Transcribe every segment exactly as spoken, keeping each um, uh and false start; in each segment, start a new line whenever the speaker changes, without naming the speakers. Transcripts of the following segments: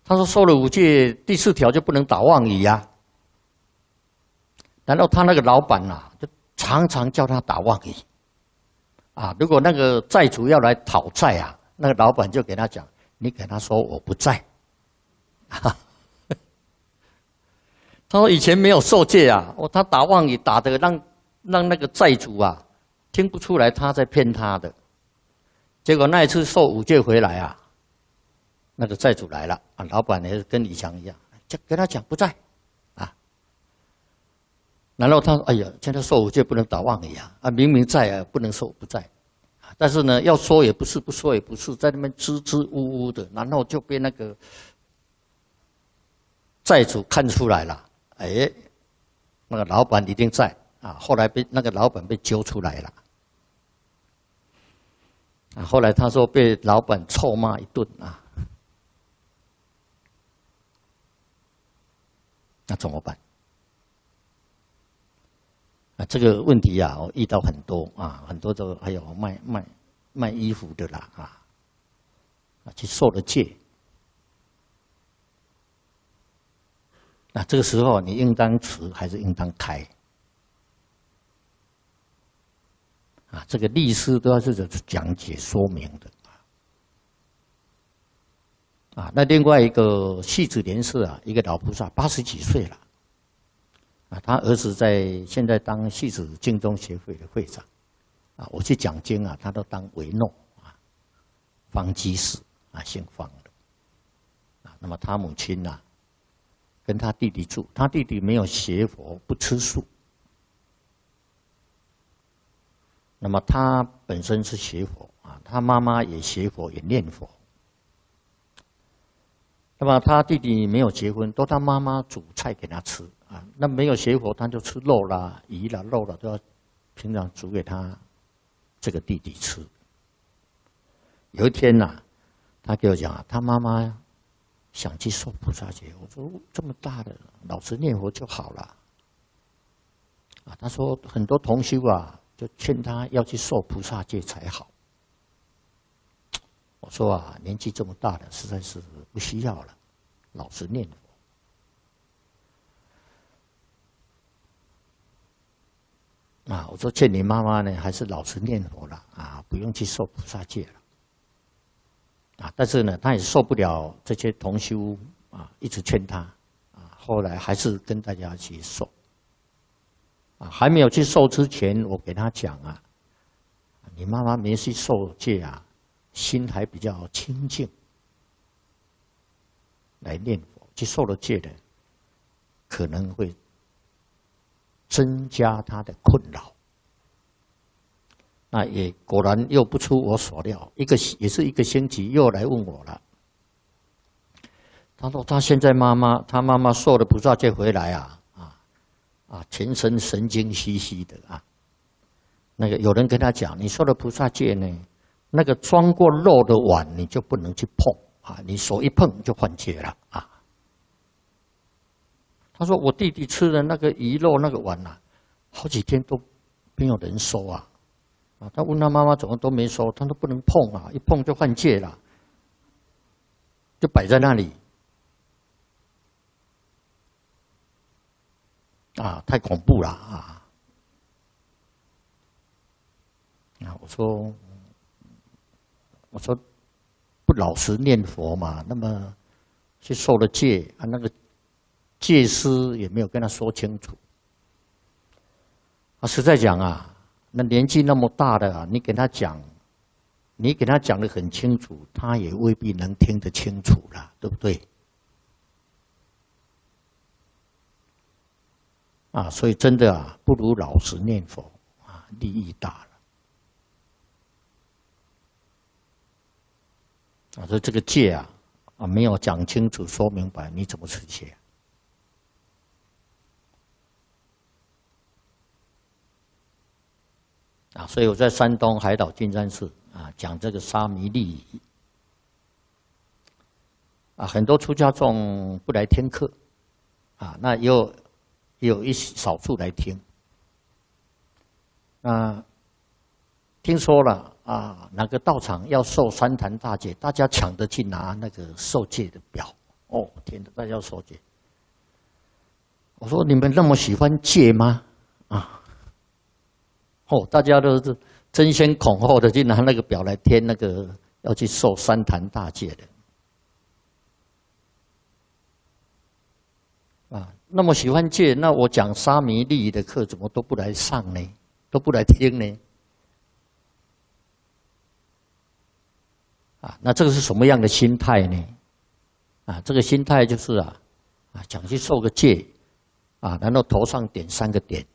他说受了五戒，第四条就不能打妄语呀。然后他那个老板啊，就常常叫他打妄语。啊，如果那个债主要来讨债啊，那个老板就给他讲，你给他说我不在。他说以前没有受戒啊，哦，他打妄语打得让让那个债主啊听不出来他在骗他的。结果那一次受五戒回来啊，那个债主来了啊，老板也跟李强一样，就跟他讲不在啊。然后他说：“哎呀，现在受五戒不能打妄语啊，啊，明明在啊，不能说不在。但是呢，要说也不是，不说也不是，在那边支支吾吾的，然后就被那个债主看出来了。哎，那个老板一定在啊。后来被那个老板被揪出来了。啊，后来他说被老板臭骂一顿啊。那怎么办？啊，这个问题啊，我遇到很多啊，很多都还有卖卖卖衣服的啦啊，啊，去受了戒。那这个时候你应当持还是应当开？啊，这个律师都要是讲解说明的。啊，那另外一个戏子莲社啊，一个老菩萨八十几岁了。啊，他儿子在现在当戏子净宗协会的会长，啊，我去讲经啊，他都当维诺啊，方济士啊，姓方的，啊，那么他母亲呐、啊，跟他弟弟住，他弟弟没有学佛，不吃素，那么他本身是学佛啊，他妈妈也学佛，也念佛，那么他弟弟没有结婚，都他妈妈煮菜给他吃。啊，那没有学佛，他就吃肉啦、鱼啦、肉啦，都要平常煮给他这个弟弟吃。有一天呐、啊，他给我讲啊，他妈妈想去受菩萨戒。我说这么大的，老实念佛就好了。啊，他说很多同修啊，就劝他要去受菩萨戒才好。我说啊，年纪这么大了，实在是不需要了，老实念佛。啊，我说劝你妈妈呢，还是老实念佛了啊，不用去受菩萨戒了。啊，但是呢，他也受不了这些同修啊，一直劝他啊，后来还是跟大家去受。啊，还没有去受之前，我给他讲啊，你妈妈没去受戒啊，心还比较清净，来念佛。去受了戒的，可能会增加他的困扰。那也果然又不出我所料，一个也是一个星期又来问我了。他说他现在妈妈，他妈妈受了菩萨戒回来啊，啊啊，全身神经兮兮的啊。那个有人跟他讲，你受了菩萨戒呢，那个装过肉的碗你就不能去碰啊，你手一碰就犯戒了啊。他说我弟弟吃的那个鱼肉那个碗啊，好几天都没有人收啊。啊，他问他妈妈怎么都没收，他都不能碰啊，一碰就犯戒了，就摆在那里。啊，太恐怖了啊！啊，我说，我说不老实念佛嘛，那么去受了戒啊，那个戒师也没有跟他说清楚。啊，实在讲啊。那年纪那么大的啊，你给他讲，你给他讲得很清楚，他也未必能听得清楚了，对不对？啊，所以真的啊，不如老实念佛啊，利益大了。啊，所以这个戒啊，啊没有讲清楚、说明白，你怎么持戒？啊，所以我在山东海岛金山寺啊讲这个沙弥利益啊，很多出家众不来听课啊，那有有一少数来听啊，听说了啊，哪个道场要受三坛大戒，大家抢着去拿那个受戒的表哦，天哪，大家要受戒。我说你们那么喜欢戒吗？啊，哦，大家都是争先恐后的去拿那个表来填那个要去受三坛大戒的。啊，那么喜欢戒，那我讲沙弥利益的课怎么都不来上呢？都不来听呢？啊，那这个是什么样的心态呢？啊，这个心态就是啊，啊，讲去受个戒，啊，然后头上点三个点，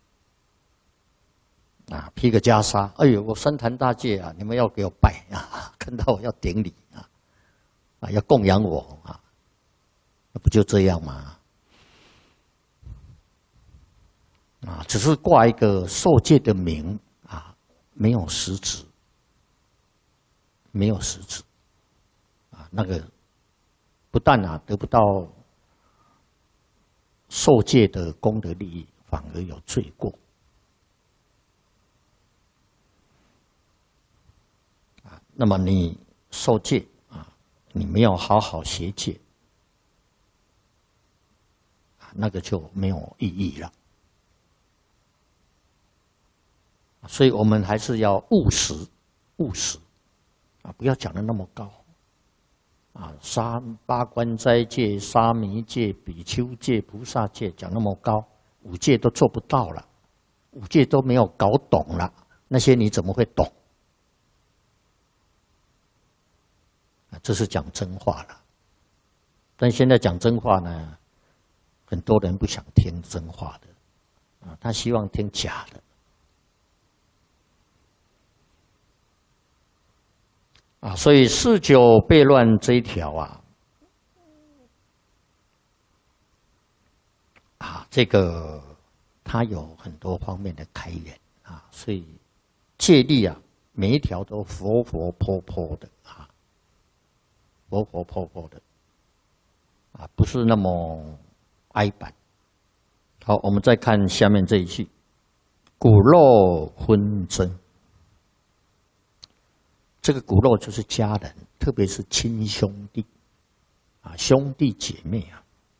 啊，披个袈裟，哎呦，我三坛大戒啊，你们要给我拜啊，看到我要顶礼啊，啊，要供养我啊，那不就这样吗？啊，只是挂一个受戒的名啊，没有实质，没有实质，啊，那个不但啊得不到受戒的功德利益，反而有罪过。啊，那么你受戒啊，你没有好好学戒，啊，那个就没有意义了。所以我们还是要务实，务实，啊，不要讲得那么高，啊，沙八关斋戒、沙弥戒、比丘戒、菩萨戒讲那么高，五戒都做不到了，五戒都没有搞懂了，那些你怎么会懂？啊，这是讲真话了。但现在讲真话呢，很多人不想听真话的，啊，他希望听假的。啊，所以四九悖乱这一条啊，啊，这个它有很多方面的开源啊，所以戒律啊，每一条都活活泼泼的啊，活活泼泼的啊，不是那么哀板。好，我们再看下面这一句：骨肉纷争。这个骨肉就是家人，特别是亲兄弟，啊，兄弟姐妹啊，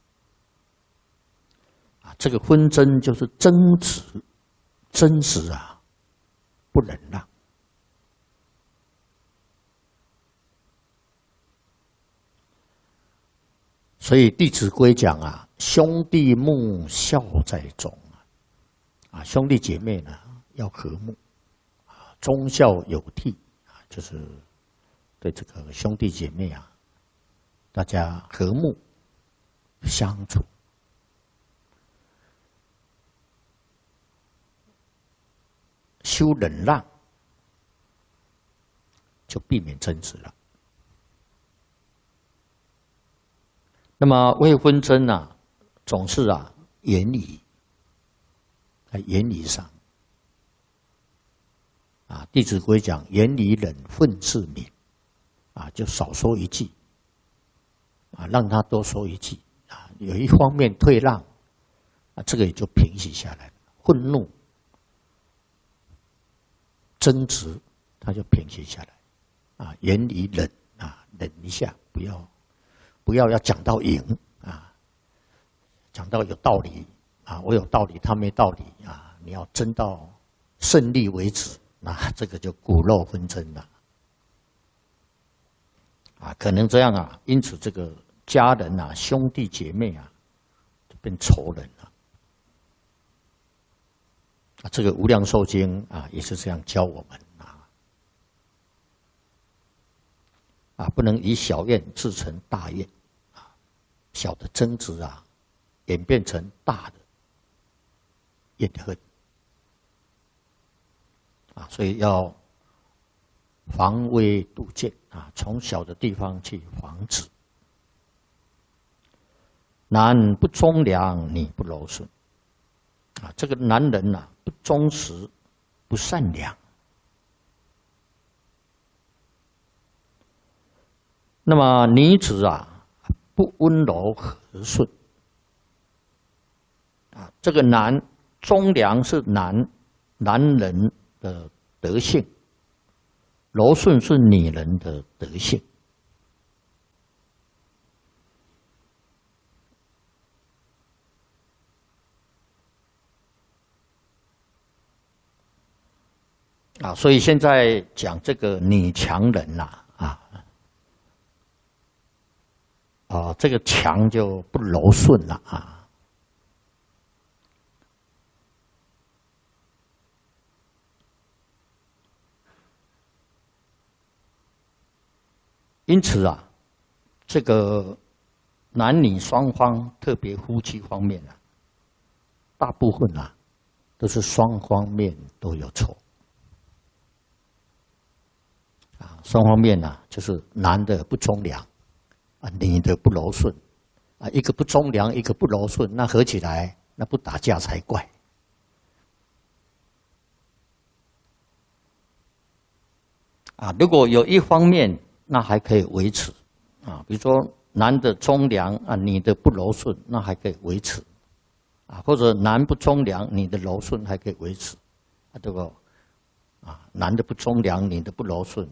啊，这个纷争就是争执，争执啊，不忍让。所以《弟子规》讲啊，兄弟睦，孝在中啊，兄弟姐妹呢要和睦，啊，忠孝有悌。就是对这个兄弟姐妹啊，大家和睦相处，修忍让，就避免争执了。那么未婚争啊，总是啊言语，在言语上。啊，《弟子规》讲“言语忍，忿自泯”，啊，就少说一句，啊，让他多说一句，啊，有一方面退让，啊，这个也就平息下来了。愤怒、争执，他就平息下来，啊，言语忍，啊，忍一下，不要，不要要讲到赢，啊，讲到有道理，啊，我有道理，他没道理，啊，你要争到胜利为止。那这个就骨肉纷争了，啊，可能这样啊，因此这个家人啊、兄弟姐妹啊，就变仇人了。啊，这个《无量寿经》啊，也是这样教我们啊，啊，不能以小怨自成大怨，啊，小的争执啊，演变成大的怨恨。啊，所以要防微杜渐啊，从小的地方去防止。男不忠良，女不柔顺。啊，这个男人呐、啊，不忠实，不善良。那么女子啊，不温柔和顺。啊，这个男忠良是男男人的德性，柔顺是女人的德性。 啊，所以现在讲这个女强人呐，啊，啊，这个强就不柔顺了啊。因此啊，这个男女双方，特别夫妻方面啊，大部分啊，都是双方面都有错。啊，双方面啊，就是男的不忠良，啊，女的不柔顺，啊，一个不忠良，一个不柔顺，那合起来那不打架才怪。啊，如果有一方面那还可以维持，啊，比如说男的忠良啊，女的不柔顺，那还可以维持，啊，或者男不忠良，女的柔顺还可以维持，啊，这个啊，男的不忠良，女的不柔顺。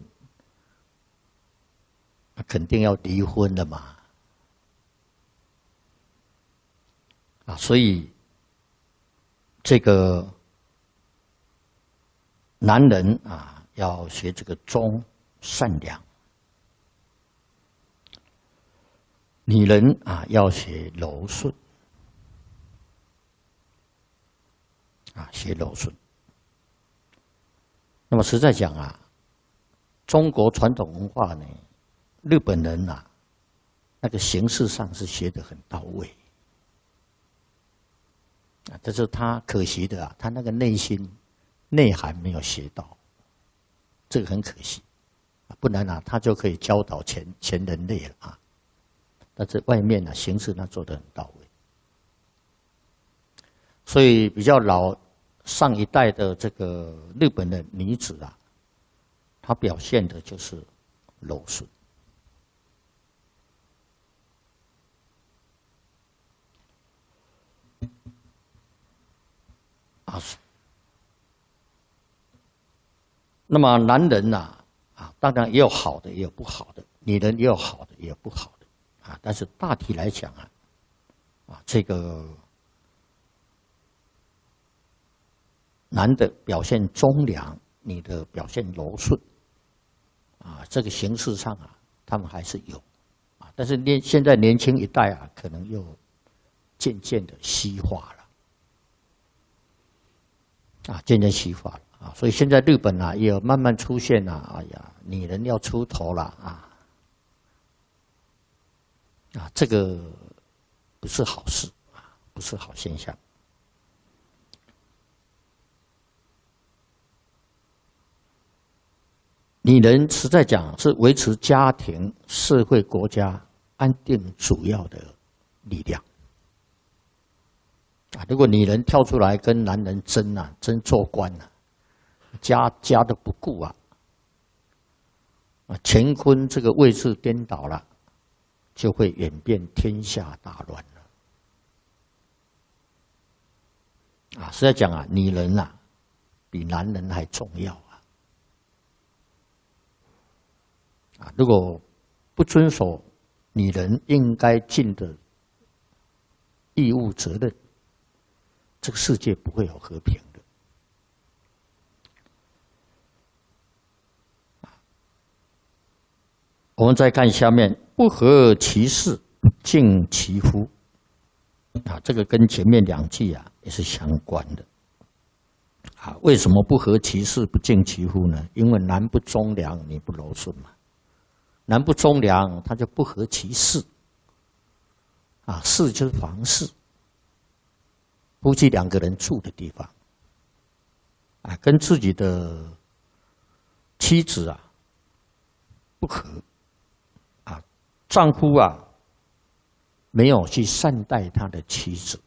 那肯定要离婚的嘛，啊，所以这个男人啊要学这个忠善良，女人啊要学柔顺，啊，学柔顺。那么实在讲啊，中国传统文化呢，日本人呐、啊，那个形式上是学得很到位，啊，但是他可惜的啊，他那个内心内涵没有学到，这个很可惜，不然啊，他就可以教导全全人类了啊。但是外面啊，形式他做得很到位，所以比较老上一代的这个日本的女子啊，她表现的就是柔顺。啊，那么男人呐、啊，啊，当然也有好的，也有不好的；女人也有好的，也有不好的，啊，但是大体来讲啊，啊，这个男的表现忠良，女的表现柔顺，啊，这个形式上啊，他们还是有，啊，但是年现在年轻一代啊，可能又渐渐的西化了。啊，渐渐西化了啊，所以现在日本啊也有慢慢出现啊，哎呀，女人要出头了啊，啊，这个不是好事啊，不是好现象。女人实在讲是维持家庭、社会、国家安定主要的力量。啊，如果女人跳出来跟男人争啊，争做官啊，家家都不顾啊，啊，乾坤这个位置颠倒了，就会演变天下大乱了。啊，实在讲啊，女人啊，比男人还重要啊。啊，如果不遵守女人应该尽的义务责任，这个世界不会有和平的。我们再看下面，不合其事，敬其夫。啊，这个跟前面两句啊也是相关的。啊，为什么不合其事，不敬其夫呢？因为男不忠良，女不柔顺嘛。男不忠良，他就不合其事。啊，事就是房事。夫妻两个人住的地方，啊，跟自己的妻子啊不合，啊，丈夫啊没有去善待他的妻子，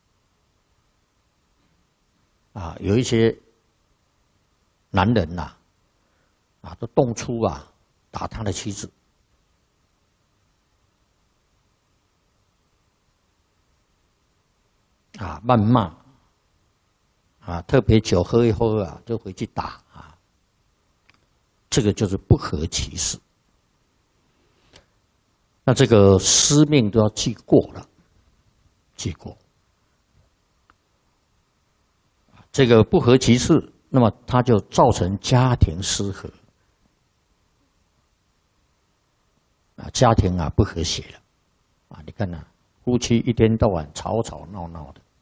啊，有一些男人呐、啊，啊，都动粗啊打他的妻子。啊，谩骂，啊，特别酒喝一喝啊，就回去打啊，这个就是不合其事。那这个师命都要记过了，记过。这个不合其事那么它就造成家庭失和，啊，家庭啊不和谐了，啊，你看呐、啊，夫妻一天到晚吵吵闹闹的，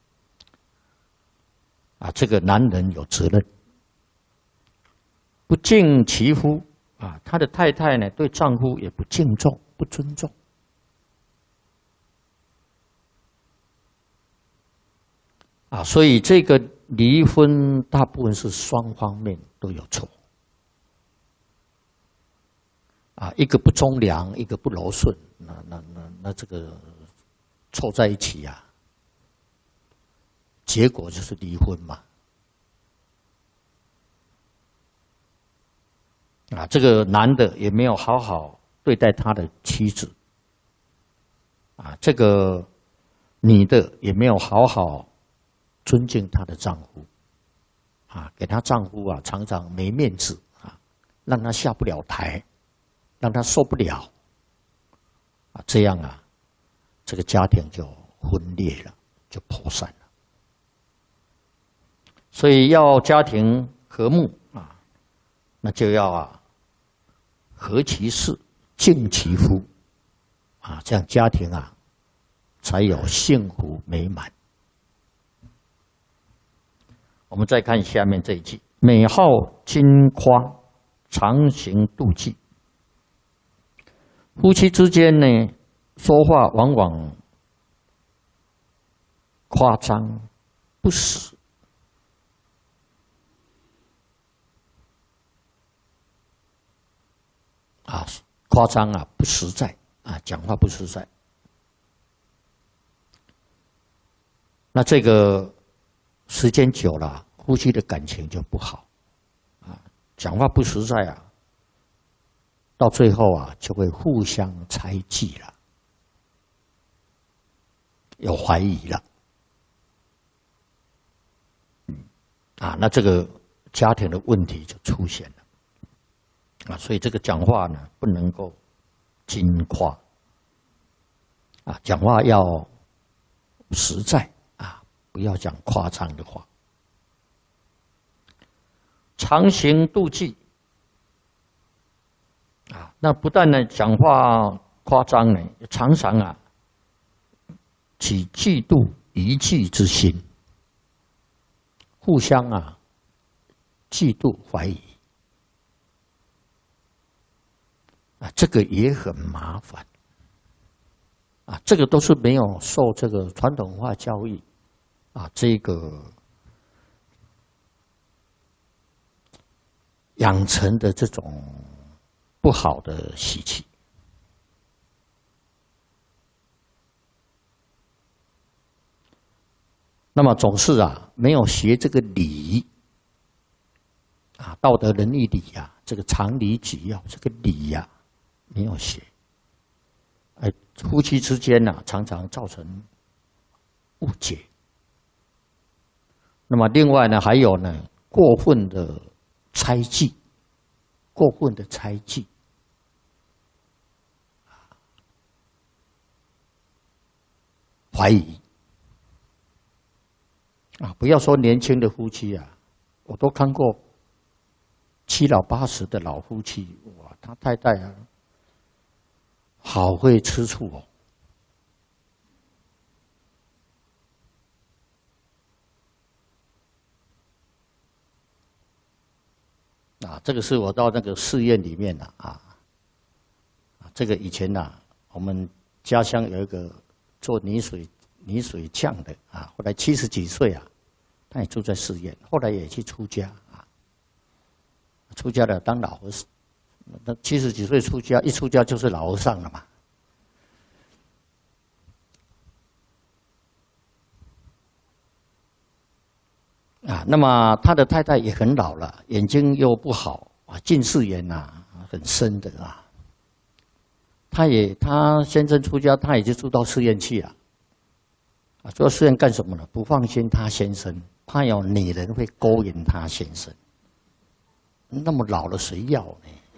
啊，这个男人有责任，不敬其夫，啊，他的太太呢对丈夫也不敬重、不尊重。啊，所以这个离婚大部分是双方面都有错。啊，一个不忠良，一个不柔顺，那那那那这个凑在一起啊，结果就是离婚嘛。啊，这个男的也没有好好对待他的妻子，啊，这个女的也没有好好尊敬她的丈夫，啊，给她丈夫啊常常没面子啊，让她下不了台，让她受不了，啊，这样啊，这个家庭就分裂了，就破散了。所以要家庭和睦啊，那就要啊和其事，敬其夫，啊，这样家庭啊才有幸福美满。我们再看下面这一句：美好矜夸，常行妒忌。夫妻之间呢，说话往往夸张不实，啊，夸张啊，不实在啊，讲话不实在。那这个时间久了，夫妻的感情就不好，啊，讲话不实在啊，到最后啊，就会互相猜忌了，有怀疑了，啊，那这个家庭的问题就出现了，啊，所以这个讲话呢，不能够矜夸，啊，讲话要实在。不要讲夸张的话，常行妒忌啊！那不但呢讲话夸张呢，常常啊起嫉妒、疑忌之心，互相啊嫉妒、怀疑啊，这个也很麻烦啊！这个都是没有受这个传统文化教育。啊，这个养成的这种不好的习气，那么总是啊没有学这个礼啊，道德仁义礼呀、啊，这个常理举要这个礼呀、啊、没有学，哎，夫妻之间呢、啊、常常造成误解。那么另外呢，还有呢，过分的猜忌，过分的猜忌，怀疑啊！不要说年轻的夫妻啊，我都看过七老八十的老夫妻，哇，他太太啊，好会吃醋哦。啊，这个是我到那个寺院里面了啊，啊，这个以前呐、啊，我们家乡有一个做泥水泥水匠的啊，后来七十几岁啊，他也住在寺院，后来也去出家啊，出家了当老和尚，那七十几岁出家，一出家就是老和尚了嘛。啊，那么他的太太也很老了，眼睛又不好啊，近视眼呐、啊、很深的啊。他也他先生出家，他也就住到寺院去了。啊，住到寺院干什么呢？不放心他先生，怕有女人会勾引他先生。那么老了谁要呢？